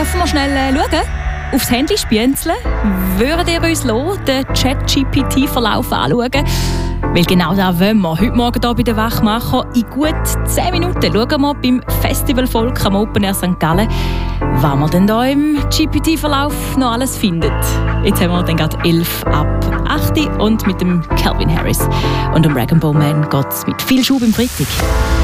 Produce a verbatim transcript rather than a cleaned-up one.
Dürfen wir schnell äh, schauen? Aufs Handy spienzeln? Würdet ihr uns lassen, den Chat-G P T-Verlauf anschauen? Weil genau das wollen wir heute Morgen hier bei den Wachmachern. In gut zehn Minuten schauen wir beim Festivalvolk am Open Air Sankt Gallen, was wir denn hier im G P T-Verlauf noch alles findet. Jetzt haben wir dann gerade elf ab acht und mit dem Calvin Harris und dem Rag and Bone Man geht es mit viel Schub im Freitag.